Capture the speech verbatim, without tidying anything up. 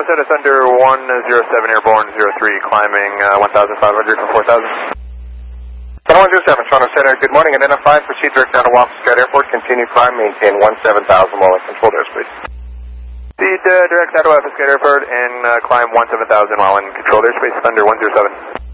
Center, Thunder one zero seven, airborne zero three, climbing uh, one thousand five hundred for four thousand. one zero seven, Toronto Center, good morning, identify, proceed direct down to Waffle Scout Airport, continue climb, maintain one seven thousand while in controlled airspace. Proceed uh, direct down to Waffle Scout Airport and uh, climb one seven thousand while in controlled airspace, Thunder one zero seven.